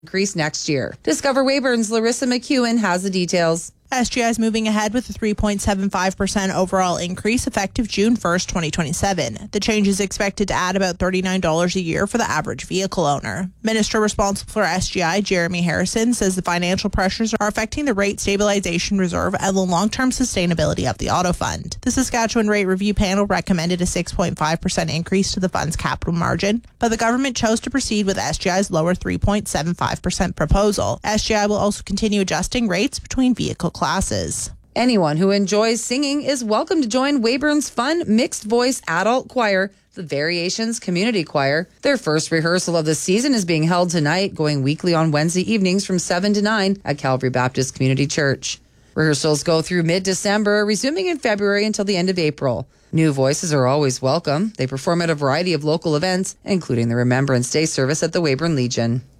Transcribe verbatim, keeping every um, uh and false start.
increase next year. Discover Weyburn's Larissa McEwen has the details. S G I is moving ahead with a three point seven five percent overall increase effective June first, twenty twenty-seven. The change is expected to add about thirty-nine dollars a year for the average vehicle owner. Minister responsible for S G I, Jeremy Harrison, says the financial pressures are affecting the rate stabilization reserve and the long-term sustainability of the auto fund. The Saskatchewan Rate Review Panel recommended a six point five percent increase to the fund's capital margin, but the government chose to proceed with S G I's lower three point seven five percent proposal. S G I will also continue adjusting rates between vehicle classes. Anyone who enjoys singing is welcome to join Weyburn's fun mixed voice adult choir, the Variations Community Choir. Their first rehearsal of the season is being held tonight, going weekly on Wednesday evenings from seven to nine at Calvary Baptist Community Church. Rehearsals go through mid-December, resuming in February until the end of April. New voices are always welcome. They perform at a variety of local events, including the Remembrance Day service at the Weyburn Legion.